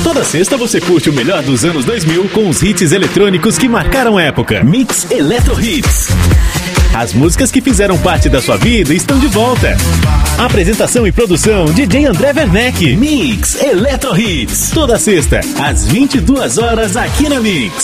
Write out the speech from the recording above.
Toda sexta você curte o melhor dos anos 2000 com os hits eletrônicos que marcaram época. Mix Eletro Hits. As músicas que fizeram parte da sua vida estão de volta. Apresentação e produção DJ André Werneck. Mix Eletro Hits. Toda sexta, às 22 horas aqui na Mix.